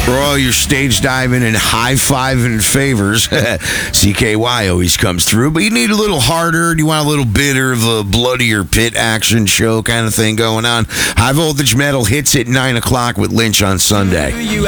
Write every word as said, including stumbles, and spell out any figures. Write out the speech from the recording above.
For all your stage diving and high-fiving favors, C K Y always comes through. But you need a little harder. Do you want a little bitter of a bloodier pit action show kind of thing going on? High Voltage Metal hits at nine o'clock with Lynch on Sunday.